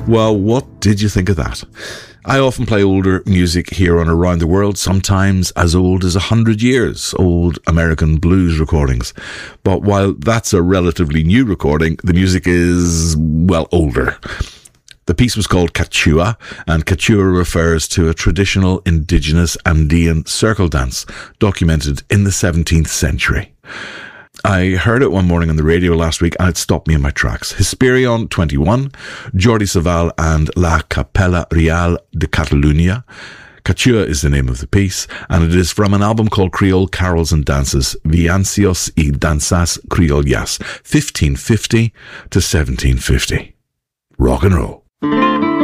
Well, what did you think of that? I often play older music here on Around the World, sometimes as old as 100 years, old American blues recordings. But while that's a relatively new recording, the music is, well, older. The piece was called Cachua, and Cachua refers to a traditional indigenous Andean circle dance documented in the 17th century. I heard it one morning on the radio last week and it stopped me in my tracks. Hesperion 21, Jordi Savall and La Capella Real de Catalunya. Cachua is the name of the piece, and it is from an album called Creole Carols and Dances, Villancicos y Danzas Criollas, 1550 to 1750. Rock and roll.